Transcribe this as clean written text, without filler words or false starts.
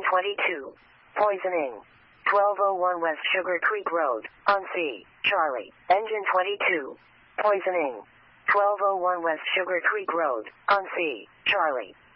22. Poisoning. 1201 West Sugar Creek Road, on C. Charlie. Engine 22. Poisoning. 1201 West Sugar Creek Road, on C. Charlie.